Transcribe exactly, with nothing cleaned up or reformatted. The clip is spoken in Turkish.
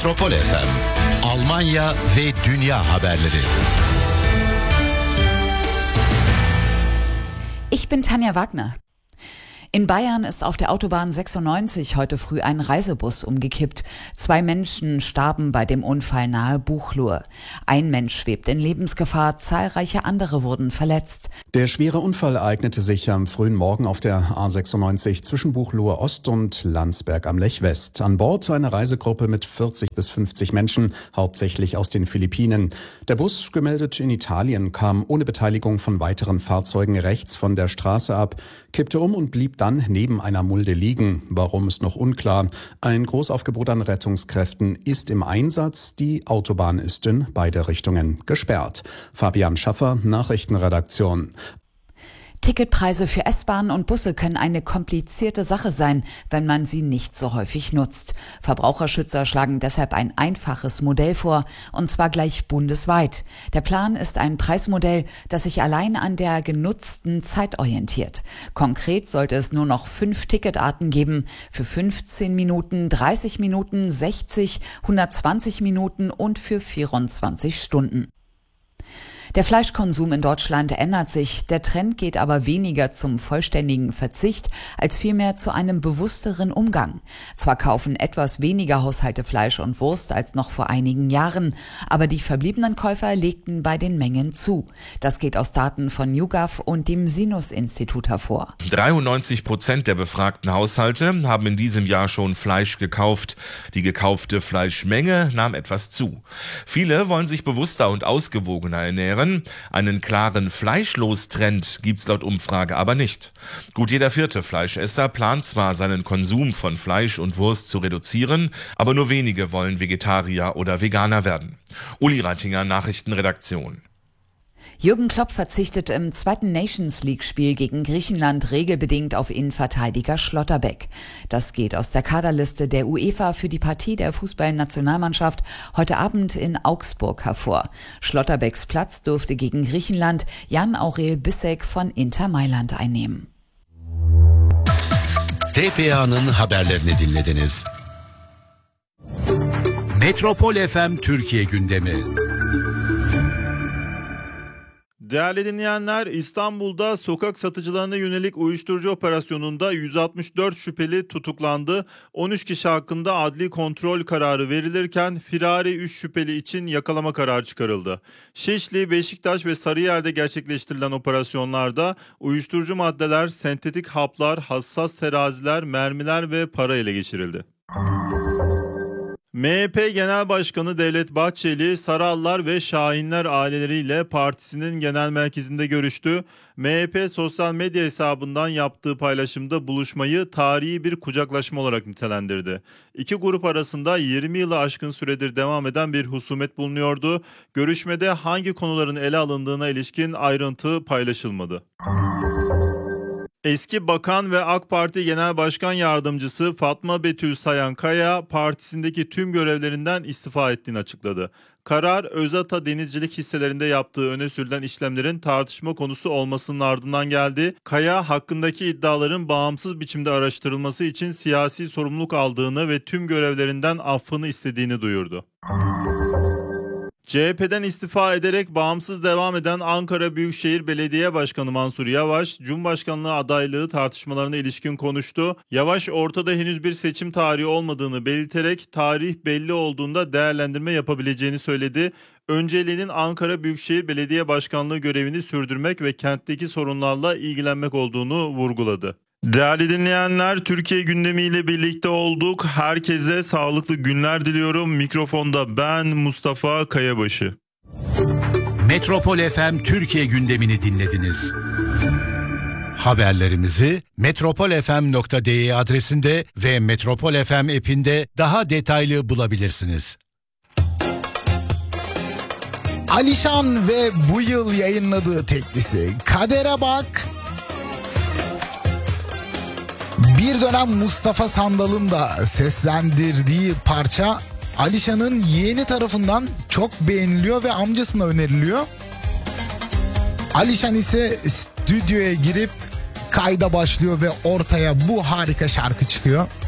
Metropol F M, Almanya ve dünya haberleri. Ich bin Tanja Wagner. In Bayern ist auf der Autobahn sechsundneunzig heute früh ein Reisebus umgekippt. Zwei Menschen starben bei dem Unfall nahe Buchloe. Ein Mensch schwebt in Lebensgefahr, zahlreiche andere wurden verletzt. Der schwere Unfall ereignete sich am frühen Morgen auf der A sechsundneunzig zwischen Buchloe Ost und Landsberg am Lech West. An Bord eine Reisegruppe mit vierzig bis fünfzig Menschen, hauptsächlich aus den Philippinen. Der Bus, gemeldet in Italien, kam ohne Beteiligung von weiteren Fahrzeugen rechts von der Straße ab, kippte um und blieb dann neben einer Mulde liegen. Warum, ist noch unklar. Ein Großaufgebot an Rettungskräften ist im Einsatz. Die Autobahn ist in beide Richtungen gesperrt. Fabian Schaffer, Nachrichtenredaktion. Ticketpreise für S-Bahnen und Busse können eine komplizierte Sache sein, wenn man sie nicht so häufig nutzt. Verbraucherschützer schlagen deshalb ein einfaches Modell vor, und zwar gleich bundesweit. Der Plan ist ein Preismodell, das sich allein an der genutzten Zeit orientiert. Konkret sollte es nur noch fünf Ticketarten geben, für fünfzehn Minuten, dreißig Minuten, sechzig, hundertzwanzig Minuten und für vierundzwanzig Stunden. Der Fleischkonsum in Deutschland ändert sich, der Trend geht aber weniger zum vollständigen Verzicht, als vielmehr zu einem bewussteren Umgang. Zwar kaufen etwas weniger Haushalte Fleisch und Wurst als noch vor einigen Jahren, aber die verbliebenen Käufer legten bei den Mengen zu. Das geht aus Daten von YouGov und dem Sinus-Institut hervor. dreiundneunzig Prozent der befragten Haushalte haben in diesem Jahr schon Fleisch gekauft. Die gekaufte Fleischmenge nahm etwas zu. Viele wollen sich bewusster und ausgewogener ernähren. Einen klaren Fleischlos-Trend gibt's laut Umfrage aber nicht. Gut jeder vierte Fleischesser plant zwar, seinen Konsum von Fleisch und Wurst zu reduzieren, aber nur wenige wollen Vegetarier oder Veganer werden. Uli Reitinger, Nachrichtenredaktion. Jürgen Klopp verzichtet im zweiten Nations-League-Spiel gegen Griechenland regelbedingt auf Innenverteidiger Schlotterbeck. Das geht aus der Kaderliste der UEFA für die Partie der Fußballnationalmannschaft heute Abend in Augsburg hervor. Schlotterbecks Platz dürfte gegen Griechenland Jan-Aurel Bissek von Inter Mailand einnehmen. T P A'nın haberlerini dinlediniz. Metropol F M Türkiye gündemi. Değerli dinleyenler, İstanbul'da sokak satıcılarına yönelik uyuşturucu operasyonunda yüz altmış dört şüpheli tutuklandı. on üç kişi hakkında adli kontrol kararı verilirken firari üç şüpheli için yakalama kararı çıkarıldı. Şişli, Beşiktaş ve Sarıyer'de gerçekleştirilen operasyonlarda uyuşturucu maddeler, sentetik haplar, hassas teraziler, mermiler ve para ele geçirildi. M H P Genel Başkanı Devlet Bahçeli, Sarallar ve Şahinler aileleriyle partisinin genel merkezinde görüştü. M H P sosyal medya hesabından yaptığı paylaşımda buluşmayı tarihi bir kucaklaşma olarak nitelendirdi. İki grup arasında yirmi yılı aşkın süredir devam eden bir husumet bulunuyordu. Görüşmede hangi konuların ele alındığına ilişkin ayrıntı paylaşılmadı. Eski bakan ve AK Parti Genel Başkan Yardımcısı Fatma Betül Sayan-Kaya partisindeki tüm görevlerinden istifa ettiğini açıkladı. Karar, Özata Denizcilik hisselerinde yaptığı öne sürülen işlemlerin tartışma konusu olmasının ardından geldi. Kaya, hakkındaki iddiaların bağımsız biçimde araştırılması için siyasi sorumluluk aldığını ve tüm görevlerinden affını istediğini duyurdu. C H P'den istifa ederek bağımsız devam eden Ankara Büyükşehir Belediye Başkanı Mansur Yavaş, Cumhurbaşkanlığı adaylığı tartışmalarına ilişkin konuştu. Yavaş, ortada henüz bir seçim tarihi olmadığını belirterek tarih belli olduğunda değerlendirme yapabileceğini söyledi. Önceliğinin Ankara Büyükşehir Belediye Başkanlığı görevini sürdürmek ve kentteki sorunlarla ilgilenmek olduğunu vurguladı. Değerli dinleyenler, Türkiye gündemiyle birlikte olduk. Herkese sağlıklı günler diliyorum. Mikrofonda ben Mustafa Kayabaşı. Metropol F M Türkiye gündemini dinlediniz. Haberlerimizi metropol f m nokta d e adresinde ve Metropol F M app'inde daha detaylı bulabilirsiniz. Alişan ve bu yıl yayınladığı teklisi Kadere Bak. Bir dönem Mustafa Sandal'ın da seslendirdiği parça Alişan'ın yeğeni tarafından çok beğeniliyor ve amcasına öneriliyor. Alişan ise stüdyoya girip kayda başlıyor ve ortaya bu harika şarkı çıkıyor.